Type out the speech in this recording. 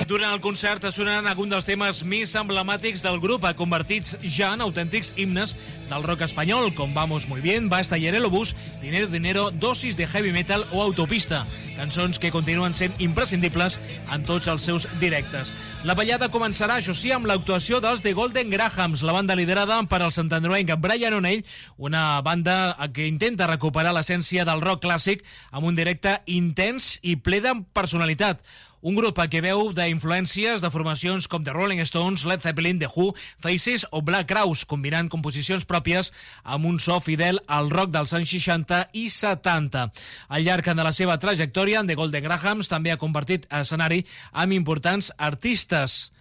Durant el concert sonaran alguns dels temes més emblemàtics del grup, convertits ja en autèntics himnes del rock espanyol, com Vamos Muy Bien, Basta y el Bus, Dinero Dinero, Dosis de Heavy Metal o Autopista, cançons que continuen sent imprescindibles en tots els seus directes. La ballada començarà, això sí, amb l'actuació dels The Golden Grahams, la banda liderada per el santandroenc Brian O'Neill, una banda que intenta recuperar l'essència del rock clàssic amb un directe intens i ple de personalitat. Un grup que veu d'influències de formacions com The Rolling Stones, Led Zeppelin, The Who, Faces o Black Crowes, combinant composicions pròpies amb un so fidel al rock dels anys 60 i 70. Al llarg de la seva trajectòria, The Golden Grahams també ha convertit escenari amb importants artistes.